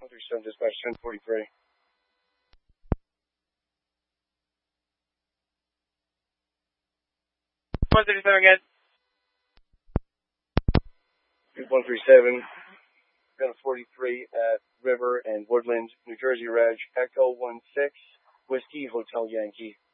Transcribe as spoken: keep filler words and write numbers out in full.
one three seven dispatch ten forty-three. one thirty-seven again. one three seven, gun forty-three at River and Woodland, New Jersey Reg, Echo one six, Whiskey Hotel Yankee.